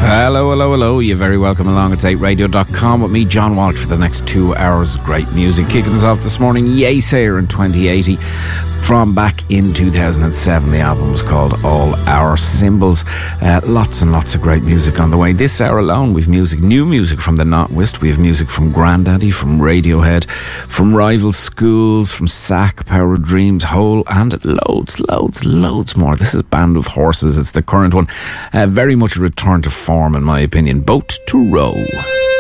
Hello, hello, hello. You're very welcome along. It's 8radio.com with me, John Walsh, for the next 2 hours of great music. Kicking us off this morning, Yeasayer in 2080. From back in 2007, the album was called All Our Symbols. Lots and lots of great music on the way. This hour alone, we've new music from the Notwist. We have music from Grandaddy, from Radiohead, from Rival Schools, from Sack, Power of Dreams, Hole, and loads more. This is Band of Horses. It's the current one. Very much a return to form, in my opinion. Boat to Row.